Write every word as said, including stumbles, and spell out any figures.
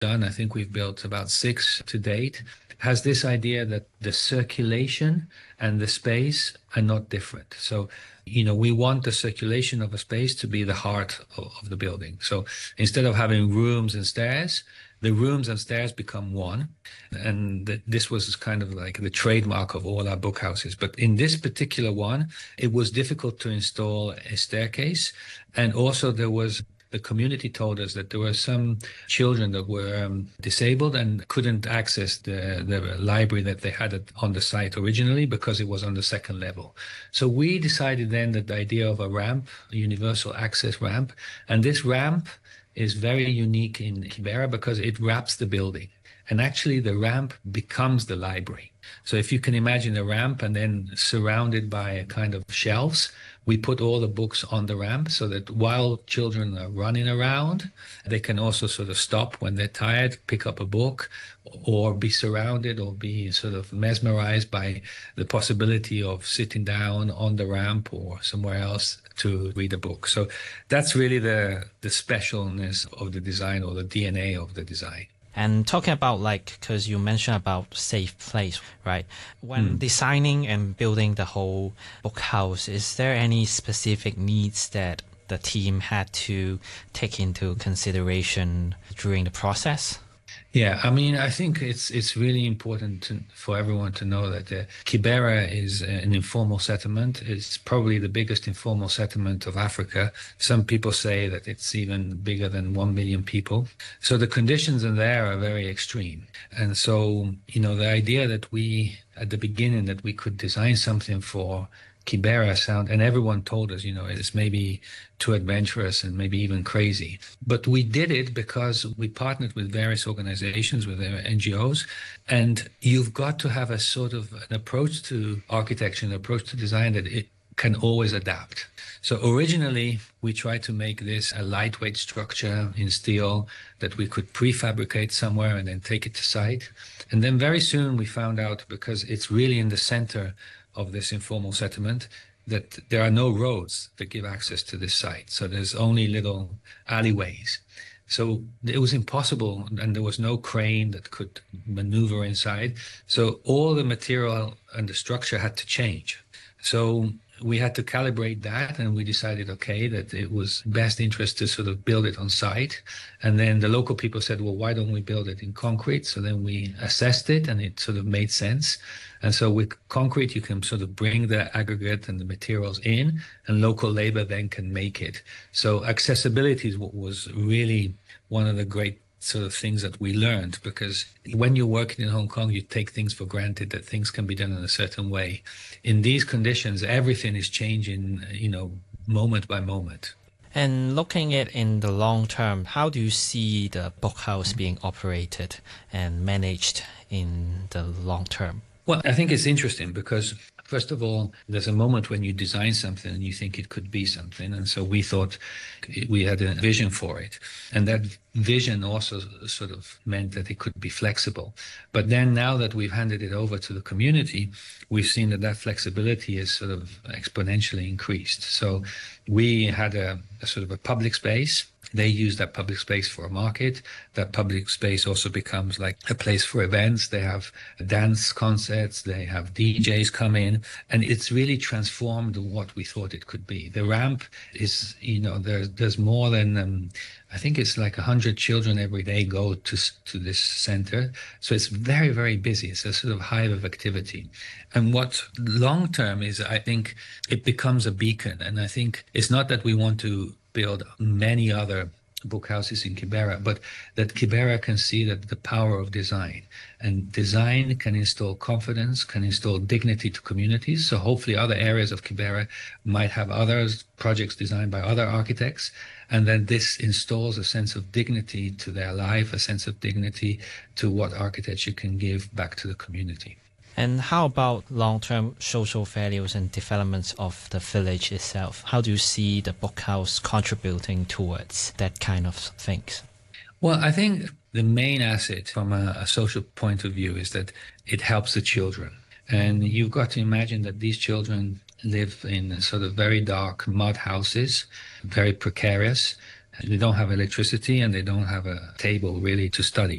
done, I think we've built about six to date, has this idea that the circulation and the space are not different. So, you know, we want the circulation of a space to be the heart of, of the building. So instead of having rooms and stairs, the rooms and stairs become one. And th this was kind of like the trademark of all our book houses. But in this particular one, it was difficult to install a staircase. And also there was the community told us that there were some children that were um, disabled and couldn't access the, the library that they had at, on the site originally because it was on the second level. So we decided then that the idea of a ramp, a universal access ramp, and this ramp is very unique in Kibera because it wraps the building. And actually the ramp becomes the library. So if you can imagine a ramp and then surrounded by a kind of shelves, we put all the books on the ramp so that while children are running around, they can also sort of stop when they're tired, pick up a book, or be surrounded or be sort of mesmerized by the possibility of sitting down on the ramp or somewhere else to read a book. So that's really the, the specialness of the design, or the D N A of the design. And talking about, like, because you mentioned about safe place, right? When mm. designing and building the whole book house, is there any specific needs that the team had to take into consideration during the process? Yeah, I mean, I think it's it's really important to, for everyone to know that uh, Kibera is an informal settlement. It's probably the biggest informal settlement of Africa. Some people say that it's even bigger than one million people. So the conditions in there are very extreme. And so, you know, the idea that we, at the beginning, that we could design something for Kibera sound, and everyone told us, you know, it's maybe too adventurous and maybe even crazy. But we did it because we partnered with various organizations, with their N G Os, and you've got to have a sort of an approach to architecture, an approach to design that it can always adapt. So originally, we tried to make this a lightweight structure in steel that we could prefabricate somewhere and then take it to site. And then very soon we found out, because it's really in the center of this informal settlement, that there are no roads that give access to this site. So there's only little alleyways. So it was impossible, and there was no crane that could maneuver inside. So all the material and the structure had to change. So we had to calibrate that, and we decided, okay, that it was best interest to sort of build it on site. And then the local people said, well, why don't we build it in concrete? So then we assessed it, and it sort of made sense. And so with concrete, you can sort of bring the aggregate and the materials in, and local labor then can make it. So accessibility is what was really one of the great sort of things that we learned, because when you're working in Hong Kong, you take things for granted that things can be done in a certain way. In these conditions, everything is changing, you know, moment by moment. And looking at in the long term, how do you see the book house being operated and managed in the long term? Well, I think it's interesting because, first of all, there's a moment when you design something and you think it could be something. And so we thought we had a vision for it. And that vision also sort of meant that it could be flexible. But then now that we've handed it over to the community, we've seen that that flexibility is sort of exponentially increased. So we had a, a sort of a public space. They use that public space for a market. That public space also becomes like a place for events. They have dance concerts. They have D Js come in, and it's really transformed what we thought it could be. The ramp is, you know, there's there's more than um, I think it's like a hundred children every day go to to this center. So it's very, very busy. It's a sort of hive of activity. And what long term is, I think it becomes a beacon. And I think it's not that we want to build many other book houses in Kibera, but that Kibera can see that the power of design, and design can install confidence, can install dignity to communities. So hopefully other areas of Kibera might have other projects designed by other architects, and then this installs a sense of dignity to their life, a sense of dignity to what architecture can give back to the community. And how about long-term social values and developments of the village itself? How do you see the book house contributing towards that kind of things? Well, I think the main asset from a, a social point of view is that it helps the children. And you've got to imagine that these children live in sort of very dark mud houses, very precarious. They don't have electricity and they don't have a table really to study.